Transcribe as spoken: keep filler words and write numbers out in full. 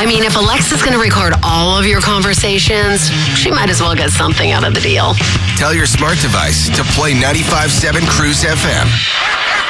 I mean, if Alexa's going to record all of your conversations, she might as well get something out of the deal. Tell your smart device to play ninety-five point seven Cruise F M.